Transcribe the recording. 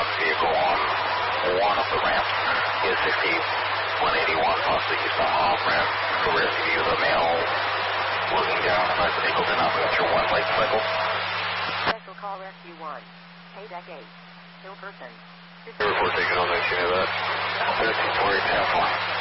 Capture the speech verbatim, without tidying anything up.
one vehicle on one of the ramps. Is sixty-one eighty-one, possibly east on off ramp. For rescue, the male looking down. Advise the vehicle did not move through one late cycle. Special call rescue one. K deck eight. Kill person. Report taken on that unit. thirteen forty, ten four.